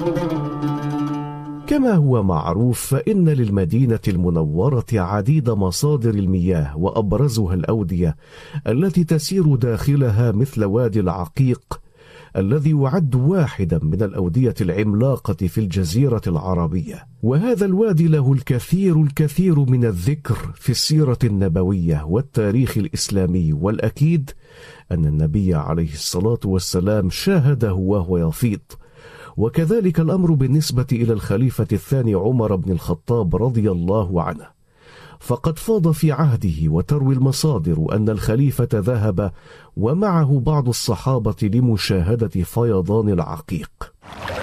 كما هو معروف، فإن للمدينة المنورة عديد مصادر المياه، وأبرزها الأودية التي تسير داخلها، مثل وادي العقيق الذي يعد واحدا من الأودية العملاقة في الجزيرة العربية. وهذا الوادي له الكثير من الذكر في السيرة النبوية والتاريخ الإسلامي، والأكيد أن النبي عليه الصلاة والسلام شاهده وهو يفيض. وكذلك الأمر بالنسبة إلى الخليفة الثاني عمر بن الخطاب رضي الله عنه، فقد فاض في عهده، وتروي المصادر أن الخليفة ذهب ومعه بعض الصحابة لمشاهدة فيضان العقيق.